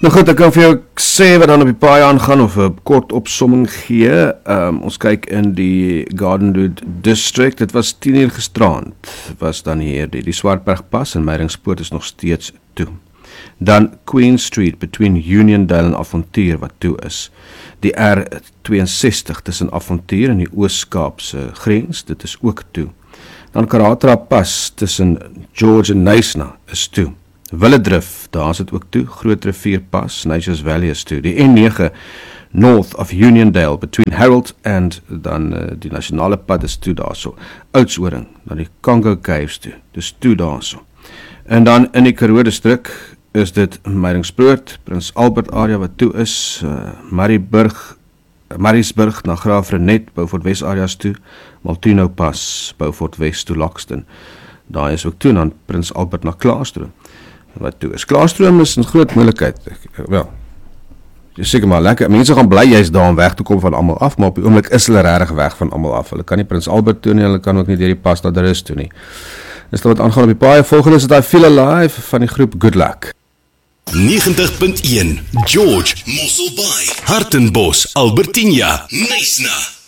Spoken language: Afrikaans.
Nou goed, ek kan vir jou sê wat dan op die paai aangaan, of 'n kort opsomming gee. Ons kyk in die Gardenwood District, dit was 10 uur gisterand, was dan hier die Swartbergpas en Meyringspoort is nog steeds toe. Dan Queen Street between Uniondale en Avontuur wat toe is. Die R62 tussen Avontuur en die Oos-Kaapse grens, dit is ook toe. Dan Karatra Pas tussen George en Knysna is toe. Willedrif, daar is dit ook toe. Groot Rivierpas, Nature's Valley is toe. Die N9 north of Uniondale between Harold and dan die nasionale pad is toe daarso. Oudtshoorn, dan die Congo Caves toe. Dis toe daarso. En dan in die Karoo distrik is dit Meyringspoort, Prins Albert area wat toe is, Mariesburg na Graafrenet, Beaufort West areas toe, Maltuno Pas, Beaufort West toe Loxton. Daar is ook toe dan Prins Albert na Klaastroom wat toe is. Klaastroom is 'n groot moeilikheid. Wel, jy seker maar lekker. Mense gaan bly jy's daar om weg te kom van almal af, maar op die oomblik is hulle regtig weg van almal af. Hulle kan nie Prins Albert toe nie, hulle kan ook nie deur die pas na Darus toe nie. Dis wat aangaan op die paai. Volgende is dit daai Feel Alive van die groep Good Luck. 90.1 George, Mosselbaai, Hartenbos, Albertinia, Knysna.